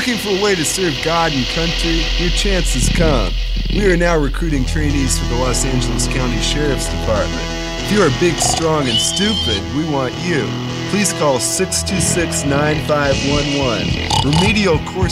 Looking for a way to serve God and country? Your chance has come. We are now recruiting trainees for the Los Angeles County Sheriff's Department. If you are big, strong, and stupid, we want you. Please call 626-9511. Remedial course